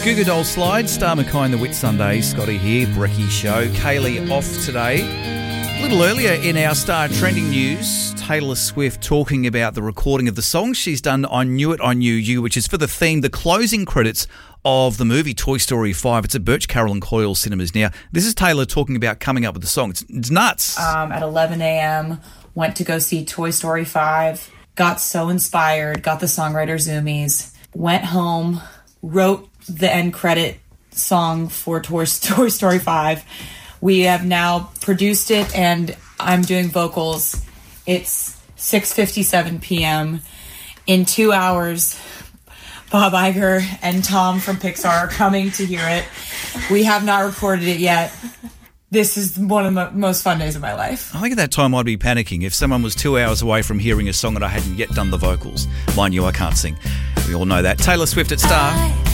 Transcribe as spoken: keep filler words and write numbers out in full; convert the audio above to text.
Goo Goo Dolls Slide, Star McKay and the Whit Sundays. Scotty here, Brecky Show. Kaylee off today. A little earlier in our Star Trending News, Taylor Swift talking about the recording of the song she's done, I Knew It, I Knew You, which is for the theme, the closing credits of the movie Toy Story five. It's at Birch Carroll and Coyle Cinemas now. This is Taylor talking about coming up with the song. It's, it's nuts. Um, at eleven a.m., went to go see Toy Story five, got so inspired, got the songwriter zoomies, went home, wrote the end credit song for Toy, Toy Story five. We have now produced it, and I'm doing vocals. It's six fifty-seven p.m. In two hours, Bob Iger and Tom from Pixar are coming to hear it. We have not recorded it yet. This is one of the most fun days of my life. I think at that time I'd be panicking if someone was two hours away from hearing a song and I hadn't yet done the vocals. Mind you, I can't sing. We all know that. Taylor Swift at Star.